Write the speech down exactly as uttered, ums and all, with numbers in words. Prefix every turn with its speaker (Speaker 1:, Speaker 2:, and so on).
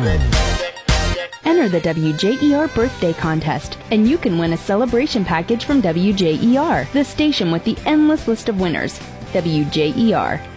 Speaker 1: Enter the W J E R birthday contest, and you can win a celebration package from W J E R, the station with the endless list of winners. W J E R,